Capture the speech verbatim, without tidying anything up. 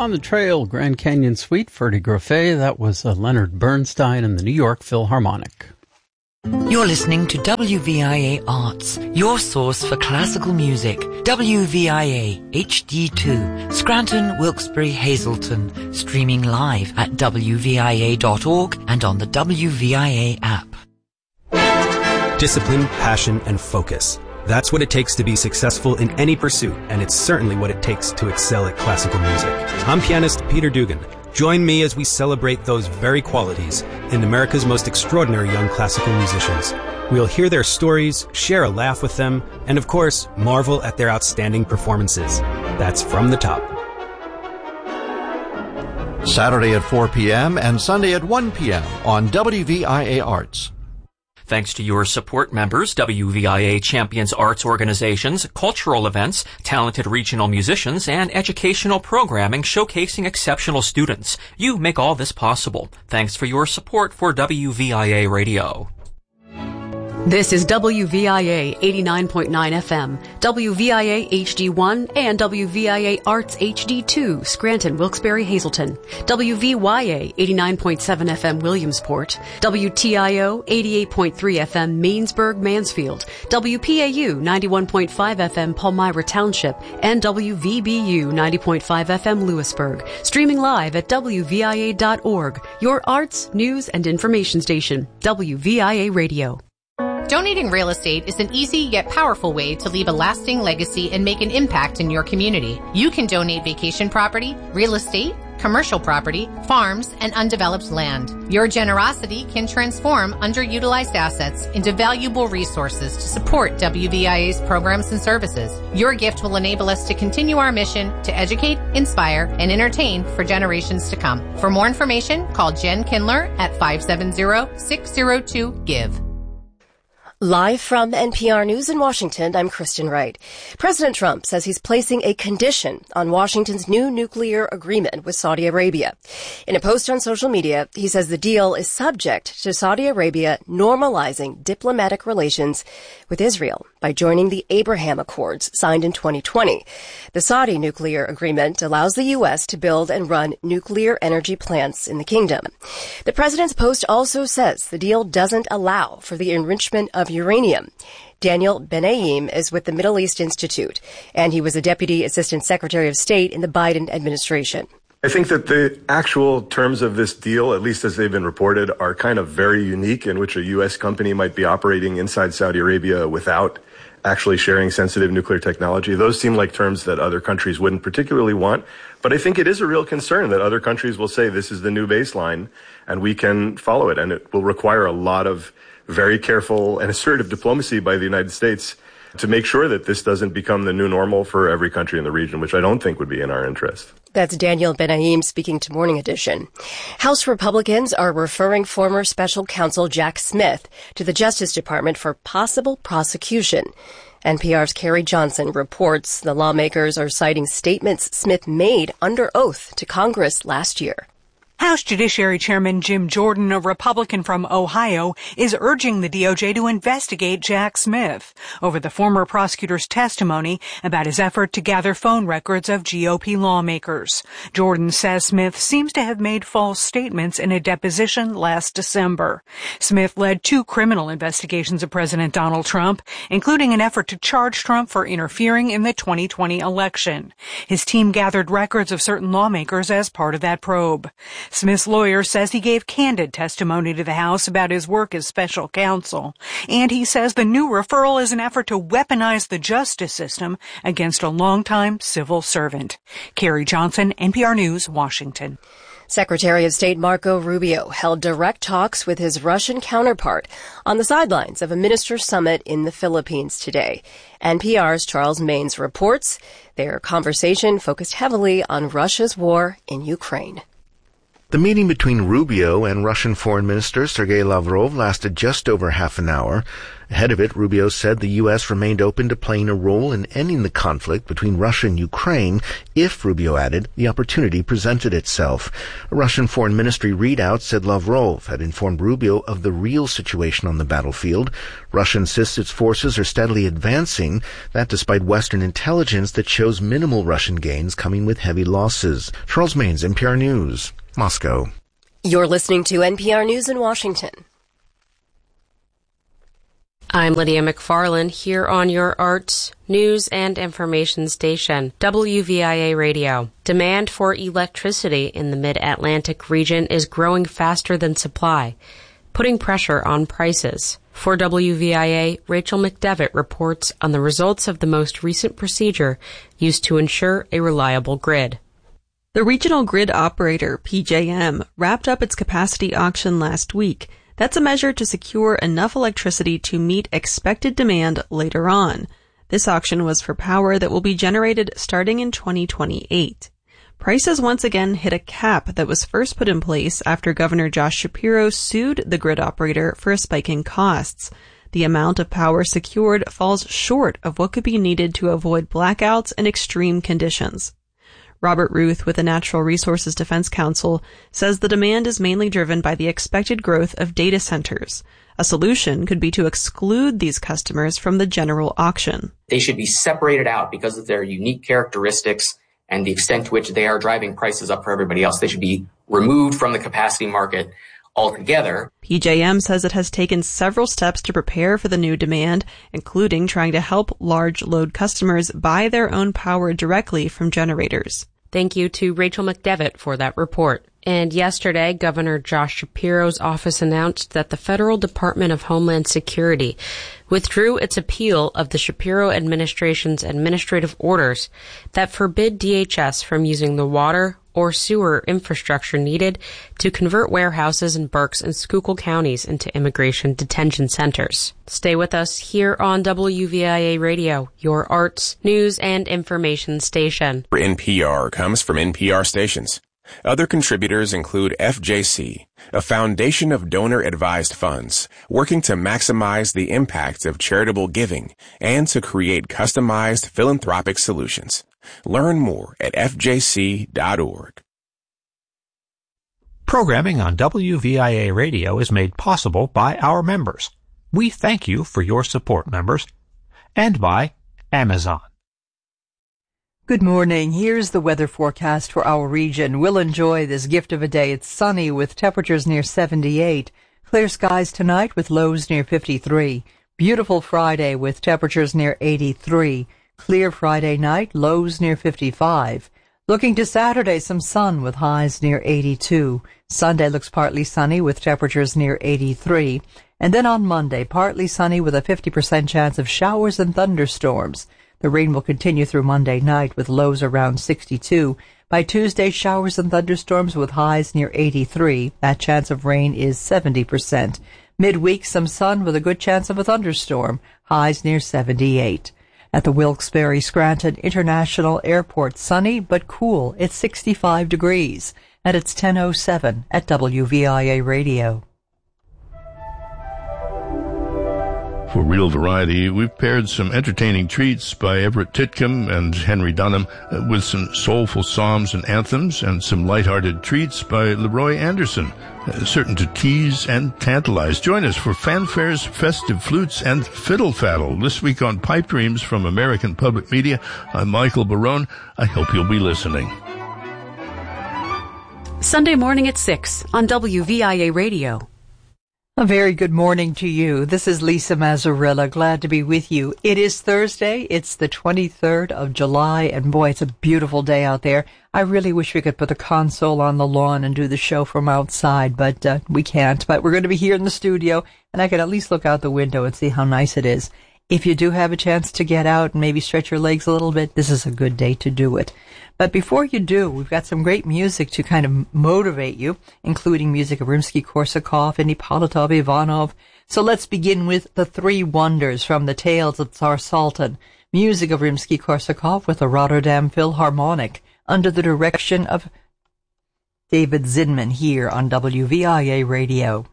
On the Trail, Grand Canyon Suite, Ferdy Grofé. That was uh, Leonard Bernstein and the New York Philharmonic. You're listening to W V I A Arts, your source for classical music. W V I A H D two, Scranton, Wilkes-Barre, Hazleton. Streaming live at W V I A dot org and on the W V I A app. Discipline, passion, and focus. That's what it takes to be successful in any pursuit, and it's certainly what it takes to excel at classical music. I'm pianist Peter Dugan. Join me as we celebrate those very qualities in America's most extraordinary young classical musicians. We'll hear their stories, share a laugh with them, and of course, marvel at their outstanding performances. That's From the Top. Saturday at four p.m. and Sunday at one p.m. on W V I A Arts. Thanks to your support members, W V I A champions arts organizations, cultural events, talented regional musicians, and educational programming showcasing exceptional students. You make all this possible. Thanks for your support for W V I A Radio. This is W V I A eighty-nine point nine F M, W V I A H D one, and W V I A Arts H D two, Scranton, Wilkes-Barre, Hazleton, W V Y A eighty-nine point seven F M, Williamsport, W T I O eighty-eight point three F M, Mainsburg, Mansfield, W P A U ninety-one point five F M, Palmyra Township, and W V B U ninety point five F M, Lewisburg. Streaming live at W V I A dot org, your arts, news, and information station, W V I A Radio. Donating real estate is an easy yet powerful way to leave a lasting legacy and make an impact in your community. You can donate vacation property, real estate, commercial property, farms, and undeveloped land. Your generosity can transform underutilized assets into valuable resources to support W V I A's programs and services. Your gift will enable us to continue our mission to educate, inspire, and entertain for generations to come. For more information, call Jen Kindler at five seven zero, six zero two, GIVE. Live from N P R News in Washington, I'm Kristen Wright. President Trump says he's placing a condition on Washington's new nuclear agreement with Saudi Arabia. In a post on social media, he says the deal is subject to Saudi Arabia normalizing diplomatic relations with Israel by joining the Abraham Accords signed in twenty twenty. The Saudi nuclear agreement allows the U S to build and run nuclear energy plants in the kingdom. The president's post also says the deal doesn't allow for the enrichment of uranium. Daniel Benaim is with the Middle East Institute, and he was a Deputy Assistant Secretary of State in the Biden administration. I think that the actual terms of this deal, at least as they've been reported, are kind of very unique, in which a U S company might be operating inside Saudi Arabia without actually sharing sensitive nuclear technology. Those seem like terms that other countries wouldn't particularly want. But I think it is a real concern that other countries will say this is the new baseline and we can follow it. And it will require a lot of very careful and assertive diplomacy by the United States to make sure that this doesn't become the new normal for every country in the region, which I don't think would be in our interest. That's Daniel Benaim speaking to Morning Edition. House Republicans are referring former special counsel Jack Smith to the Justice Department for possible prosecution. N P R's Carrie Johnson reports the lawmakers are citing statements Smith made under oath to Congress last year. House Judiciary Chairman Jim Jordan, a Republican from Ohio, is urging the D O J to investigate Jack Smith over the former prosecutor's testimony about his effort to gather phone records of G O P lawmakers. Jordan says Smith seems to have made false statements in a deposition last December. Smith led two criminal investigations of President Donald Trump, including an effort to charge Trump for interfering in the twenty twenty election. His team gathered records of certain lawmakers as part of that probe. Smith's lawyer says he gave candid testimony to the House about his work as special counsel, and he says the new referral is an effort to weaponize the justice system against a longtime civil servant. Carrie Johnson, N P R News, Washington. Secretary of State Marco Rubio held direct talks with his Russian counterpart on the sidelines of a minister summit in the Philippines today. N P R's Charles Maines reports their conversation focused heavily on Russia's war in Ukraine. The meeting between Rubio and Russian Foreign Minister Sergei Lavrov lasted just over half an hour. Ahead of it, Rubio said the U S remained open to playing a role in ending the conflict between Russia and Ukraine if, Rubio added, the opportunity presented itself. A Russian Foreign Ministry readout said Lavrov had informed Rubio of the real situation on the battlefield. Russia insists its forces are steadily advancing, that despite Western intelligence that shows minimal Russian gains coming with heavy losses. Charles Maines, N P R News, Moscow. You're listening to N P R News in Washington. I'm Lydia McFarland here on your arts, news, and information station, W V I A Radio. Demand for electricity in the Mid-Atlantic region is growing faster than supply, putting pressure on prices. For W V I A, Rachel McDevitt reports on the results of the most recent procedure used to ensure a reliable grid. The regional grid operator, P J M, wrapped up its capacity auction last week. That's a measure to secure enough electricity to meet expected demand later on. This auction was for power that will be generated starting in twenty twenty-eight. Prices once again hit a cap that was first put in place after Governor Josh Shapiro sued the grid operator for a spike in costs. The amount of power secured falls short of what could be needed to avoid blackouts and extreme conditions. Robert Ruth with the Natural Resources Defense Council says the demand is mainly driven by the expected growth of data centers. A solution could be to exclude these customers from the general auction. They should be separated out because of their unique characteristics and the extent to which they are driving prices up for everybody else. They should be removed from the capacity market altogether. P J M says it has taken several steps to prepare for the new demand, including trying to help large load customers buy their own power directly from generators. Thank you to Rachel McDevitt for that report. And yesterday, Governor Josh Shapiro's office announced that the Federal Department of Homeland Security withdrew its appeal of the Shapiro administration's administrative orders that forbid D H S from using the water or sewer infrastructure needed to convert warehouses in Berks and Schuylkill counties into immigration detention centers. Stay with us here on W V I A Radio, your arts, news, and information station. N P R comes from N P R stations. Other contributors include F J C, a foundation of donor-advised funds working to maximize the impact of charitable giving and to create customized philanthropic solutions. Learn more at F J C dot org. Programming on W V I A Radio is made possible by our members. We thank you for your support, members, and by Amazon. Good morning. Here's the weather forecast for our region. We'll enjoy this gift of a day. It's sunny with temperatures near seventy-eight. Clear skies tonight with lows near fifty-three. Beautiful Friday with temperatures near eighty-three. Clear Friday night, lows near fifty-five. Looking to Saturday, some sun with highs near eighty-two. Sunday looks partly sunny with temperatures near eighty-three. And then on Monday, partly sunny with a fifty percent chance of showers and thunderstorms. The rain will continue through Monday night with lows around sixty-two. By Tuesday, showers and thunderstorms with highs near eighty-three. That chance of rain is seventy percent. Midweek, some sun with a good chance of a thunderstorm. Highs near seventy-eight. At the Wilkes-Barre Scranton International Airport, sunny but cool. It's sixty-five degrees. And it's ten oh seven at W V I A Radio. For Real Variety, we've paired some entertaining treats by Everett Titcomb and Henry Dunham uh, with some soulful psalms and anthems and some lighthearted treats by Leroy Anderson, uh, certain to tease and tantalize. Join us for fanfares, festive flutes, and fiddle faddle this week on Pipe Dreams from American Public Media. I'm Michael Barone. I hope you'll be listening. Sunday morning at six on W V I A Radio. A very good morning to you. This is Lisa Mazzarella. Glad to be with you. It is Thursday. It's the twenty-third of July, and boy, it's a beautiful day out there. I really wish we could put the console on the lawn and do the show from outside, but uh, we can't. But we're going to be here in the studio, and I can at least look out the window and see how nice it is. If you do have a chance to get out and maybe stretch your legs a little bit, this is a good day to do it. But before you do, we've got some great music to kind of motivate you, including music of Rimsky-Korsakov and Ippolitov Ivanov. So let's begin with The Three Wonders from the Tales of Tsar Sultan. Music of Rimsky-Korsakov with the Rotterdam Philharmonic under the direction of David Zinman here on W V I A Radio.